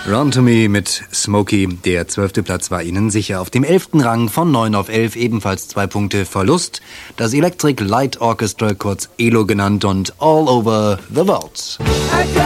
Run to Me mit Smokey. Der 12. Platz war ihnen sicher. Auf dem 11. Rang von 9 auf 11 ebenfalls 2 Punkte Verlust. Das Electric Light Orchestra, kurz ELO genannt, und All Over the World.